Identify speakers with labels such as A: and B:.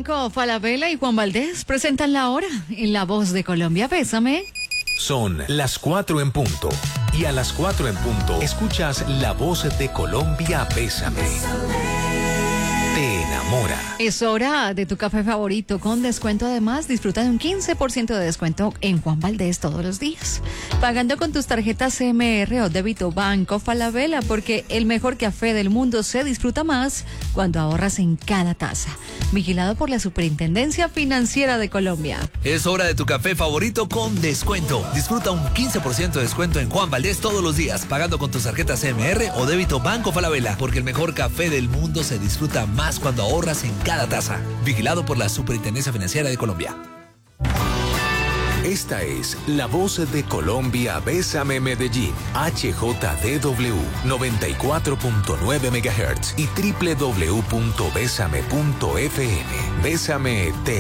A: Banco, Falabella y Juan Valdés presentan La Hora en La Voz de Colombia. Bésame.
B: Son las 4 en punto. Y a las 4 en punto escuchas La Voz de Colombia. Bésame. Te enamora.
A: Es hora de tu café favorito con descuento. Además, disfruta de un 15% de descuento en Juan Valdés todos los días. Pagando con tus tarjetas CMR o débito Banco Falabella, porque el mejor café del mundo se disfruta más cuando ahorras en cada taza. Vigilado por la Superintendencia Financiera de Colombia.
C: Es hora de tu café favorito con descuento. Disfruta un 15% de descuento en Juan Valdés todos los días, pagando con tus tarjetas CMR o débito Banco Falabella, porque el mejor café del mundo se disfruta más cuando ahorras en cada taza. Vigilado por la Superintendencia Financiera de Colombia.
B: Esta es La Voz de Colombia. Bésame Medellín. HJDW 94.9 MHz y www.besame.fm. Bésame te